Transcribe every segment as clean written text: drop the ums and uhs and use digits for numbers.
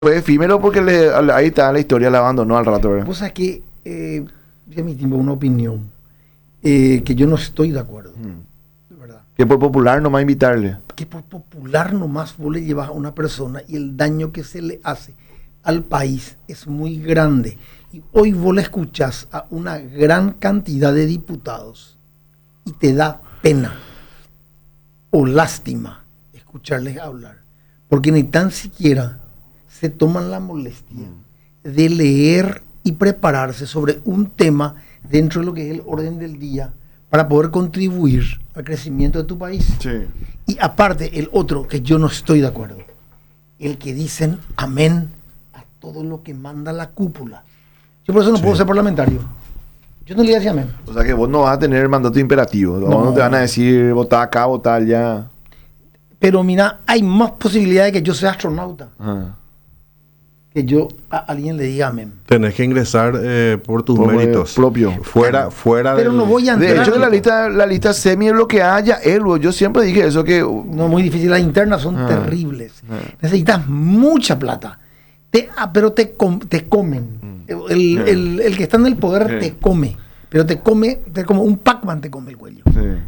Fue efímero porque ahí está la historia, la abandonó al rato, ¿verdad? Vos sabés que, ya mi tiempo, una opinión que yo no estoy de acuerdo, de verdad. Que por popular nomás invitarle. Que por popular nomás vos le llevas a una persona y el daño que se le hace al país es muy grande. Y hoy vos le escuchás a una gran cantidad de diputados y te da pena o lástima escucharles hablar, porque ni tan siquiera se toman la molestia de leer y prepararse sobre un tema dentro de lo que es el orden del día para poder contribuir al crecimiento de tu país. Sí. Y aparte, el otro que yo no estoy de acuerdo, el que dicen amén a todo lo que manda la cúpula. Yo por eso no puedo ser parlamentario. Yo no le decía amén. O sea que vos no vas a tener mandato imperativo. Vos no te van a decir votar acá, votar allá. Pero mira, hay más posibilidades de que yo sea astronauta. Ajá. Que yo a alguien le diga amén. Tenés que ingresar por tus Por méritos. propio. Fuera Pero del... no voy a entrar. De hecho, la lista semi es lo que haya él. Yo siempre dije eso que... No, muy difícil. Las internas son terribles. Necesitas mucha plata. Pero te comen. El que está en el poder te come. Pero te come como un Pac-Man, te come el cuello.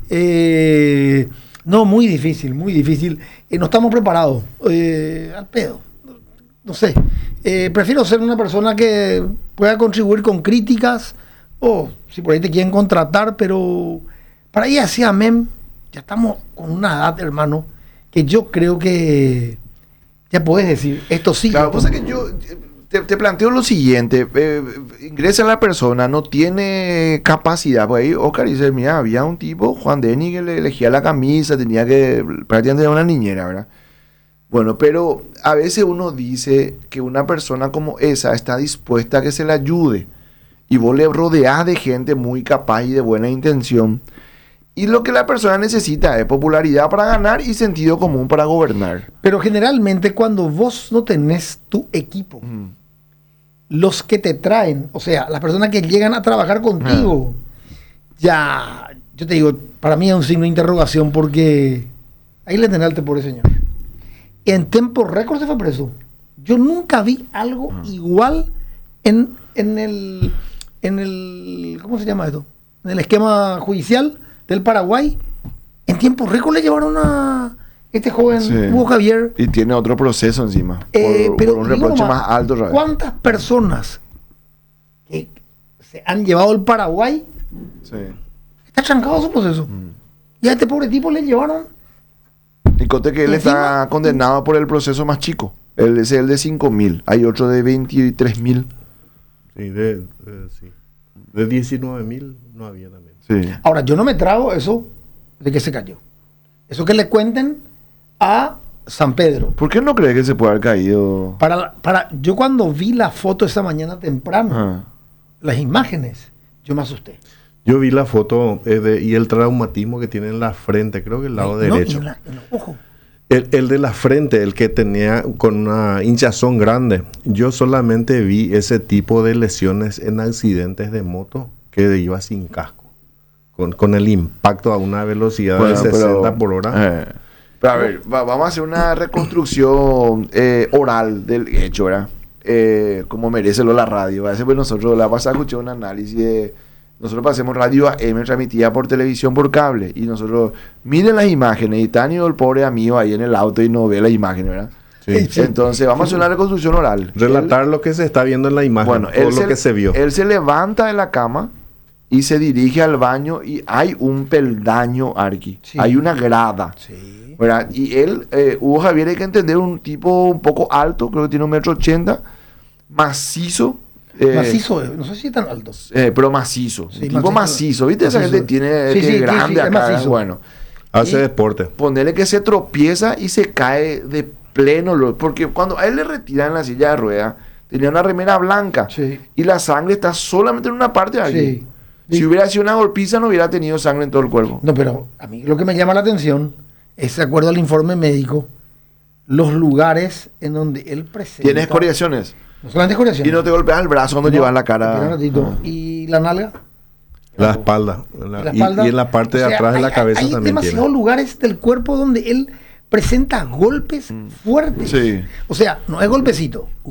Sí. No, muy difícil, muy difícil. No estamos preparados. Al pedo. No sé. Prefiero ser una persona que pueda contribuir con críticas. O si por ahí te quieren contratar, pero para ir hacia amén, ya estamos con una edad, hermano, que yo creo que ya puedes decir, esto sí. Claro, cosa que yo te planteo lo siguiente. Ingresa la persona, no tiene capacidad. Pues ahí Oscar dice, mira, había un tipo, Juan Denny, que le elegía la camisa, tenía que prácticamente era una niñera, ¿verdad? Bueno, pero a veces uno dice que una persona como esa está dispuesta a que se le ayude. Y vos le rodeás de gente muy capaz y de buena intención. Y lo que la persona necesita es popularidad para ganar y sentido común para gobernar. Pero generalmente cuando vos no tenés tu equipo, los que te traen, o sea, las personas que llegan a trabajar contigo, ya, yo te digo, para mí es un signo de interrogación porque ahí le tenés al pobre señor. En tiempo récord se fue preso. Yo nunca vi algo igual en el ¿cómo se llama esto? En el esquema judicial del Paraguay. En tiempo récord le llevaron a este joven Hugo Javier. Y tiene otro proceso encima. Pero por un reproche más alto. ¿Sabes? ¿Cuántas personas que se han llevado al Paraguay está trancado su proceso? Y a este pobre tipo le llevaron. Y conté que él está condenado por el proceso más chico. Él es el de 5.000. Hay otro de 23.000. Sí, de 19.000 no había también. Sí. Ahora, yo no me trago eso de que se cayó. Eso que le cuenten a San Pedro. ¿Por qué no crees que se puede haber caído? Yo cuando vi la foto esa mañana temprano, las imágenes, yo me asusté. Yo vi la foto y el traumatismo que tiene en la frente, creo que el lado derecho. En los ojos. El de la frente, el que tenía con una hinchazón grande. Yo solamente vi ese tipo de lesiones en accidentes de moto que iba sin casco. Con el impacto a una velocidad de 60 por hora. Pero a ver, vamos a hacer una reconstrucción oral del hecho, ¿verdad? Como merece la radio. A veces pues nosotros la pasada escuché un análisis de... Nosotros hacemos radio AM transmitida por televisión por cable. Y nosotros miren las imágenes. Y Tani, el pobre amigo ahí en el auto y no ve las imágenes, ¿verdad? Sí. Entonces vamos a hacer una reconstrucción oral. Relatar lo que se está viendo en la imagen. Bueno, todo lo que se vio. Él se levanta de la cama y se dirige al baño y hay un peldaño, Arqui. Sí. Hay una grada. Sí. ¿Verdad? Y él, Hugo Javier, hay que entender, un tipo un poco alto, creo que tiene 1,80 m, macizo. Macizo, no sé si es tan alto. Pero macizo. Sí, un tipo macizo. ¿Viste? Esa gente tiene grande acá. Bueno. Hace deporte. Ponerle que se tropieza y se cae de pleno. Porque cuando a él le retiran en la silla de ruedas, tenía una remera blanca. Sí. Y la sangre está solamente en una parte de aquí. Sí. Si hubiera sido una golpiza, no hubiera tenido sangre en todo el cuerpo. No, pero a mí lo que me llama la atención es, de acuerdo al informe médico, los lugares en donde él presenta. ¿Tienes escoriaciones? No solamente escoriaciones. Y no te golpeas el brazo cuando llevas la cara. ¿Y la nalga? La espalda. Y en la parte de atrás de la cabeza hay también demasiados lugares del cuerpo donde él presenta golpes fuertes. Sí. O sea, no es golpecito.